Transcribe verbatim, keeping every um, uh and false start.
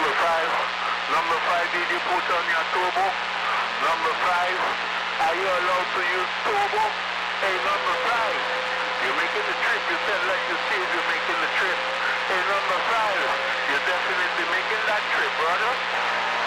number five. Number five, did you put on your turbo? Number five, are you allowed to use turbo? Hey, number five, you're making the trip. You said like you see you're making the trip. Hey, number five, you're definitely making that trip, brother.